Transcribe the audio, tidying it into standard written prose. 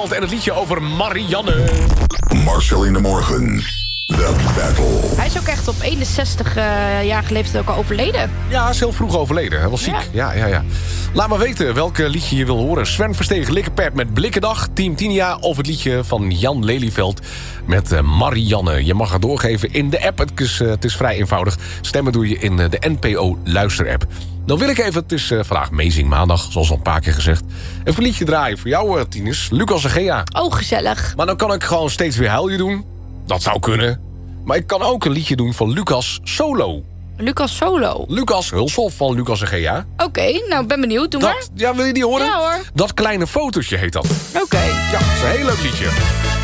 Lelyveld en het liedje over Marianne. Marcel in de morgen. The Battle. Hij is ook echt op 61-jarige leeftijd ook al overleden. Ja, hij is heel vroeg overleden. Hij was ziek. Ja. Laat maar weten welk liedje je wil horen. Sven Verstegen Likkenpert met Blikkendag, Team Tinia... of het liedje van Jan Lelyveld met Marianne. Je mag het doorgeven in de app. Het is vrij eenvoudig. Stemmen doe je in de NPO Luister-app. Dan wil ik even, het is vandaag Amazing Maandag, zoals al een paar keer gezegd... even een liedje draaien voor jou, Tinus. Lucas en Gea. Oh, gezellig. Maar dan kan ik gewoon steeds weer huilje doen. Dat zou kunnen. Maar ik kan ook een liedje doen van Lucas Solo. Lucas Solo. Lucas Hulshoff van Lucas en Gea. Oké, nou, ben benieuwd. Doe maar. Ja, wil je die horen? Ja, hoor. Dat kleine fotootje heet dat. Oké. Ja, dat is een heel leuk liedje.